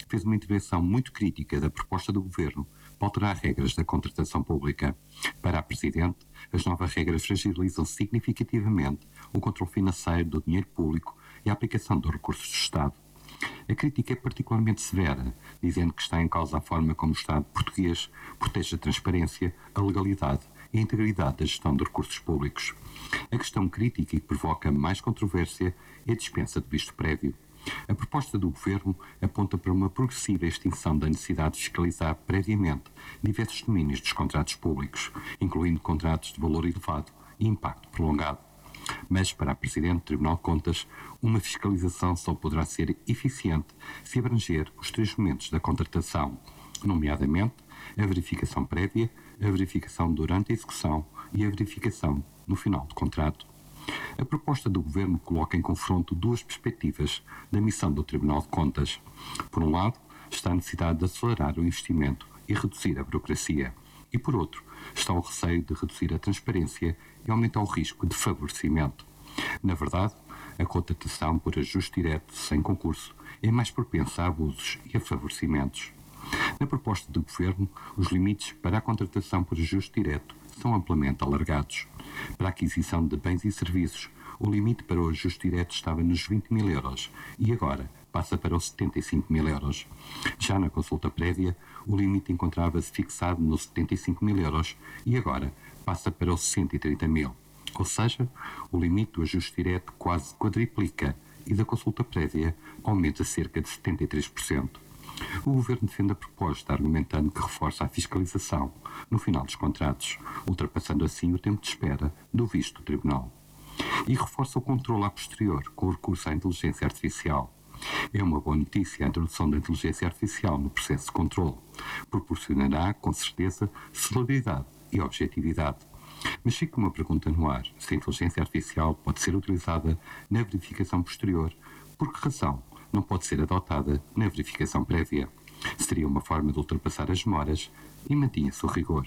fez uma intervenção muito crítica da proposta do Governo para alterar regras da contratação pública. Para a Presidente, as novas regras fragilizam significativamente o controle financeiro do dinheiro público e a aplicação dos recursos do Estado. A crítica é particularmente severa, dizendo que está em causa a forma como o Estado português protege a transparência, a legalidade e a integridade da gestão de recursos públicos. A questão crítica e que provoca mais controvérsia é a dispensa de visto prévio. A proposta do Governo aponta para uma progressiva extinção da necessidade de fiscalizar previamente diversos domínios dos contratos públicos, incluindo contratos de valor elevado e impacto prolongado. Mas, para a Presidente do Tribunal de Contas, uma fiscalização só poderá ser eficiente se abranger os três momentos da contratação, nomeadamente a verificação prévia, a verificação durante a execução e a verificação no final do contrato. A proposta do Governo coloca em confronto duas perspectivas da missão do Tribunal de Contas. Por um lado, está a necessidade de acelerar o investimento e reduzir a burocracia. E, por outro, está o receio de reduzir a transparência e aumentar o risco de favorecimento. Na verdade, a contratação por ajuste direto, sem concurso, é mais propensa a abusos e a favorecimentos. Na proposta do Governo, os limites para a contratação por ajuste direto são amplamente alargados. Para a aquisição de bens e serviços, o limite para o ajuste direto estava nos 20 mil euros e agora passa para os 75 mil euros. Já na consulta prévia, o limite encontrava-se fixado nos 75 mil euros e agora passa para os 130 mil. Ou seja, o limite do ajuste direto quase quadriplica e da consulta prévia aumenta cerca de 73%. O Governo defende a proposta, argumentando que reforça a fiscalização no final dos contratos, ultrapassando assim o tempo de espera do visto do Tribunal. E reforça o controle a posterior, com o recurso à inteligência artificial. É uma boa notícia a introdução da inteligência artificial no processo de controle. Proporcionará, com certeza, celeridade e objetividade. Mas fica uma pergunta no ar: se a inteligência artificial pode ser utilizada na verificação posterior, por que razão não pode ser adotada na verificação prévia? Seria uma forma de ultrapassar as demoras e mantinha-se o rigor.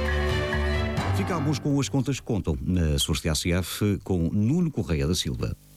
Ficámos com as contas que contam, na Source TSF, com Nuno Correia da Silva.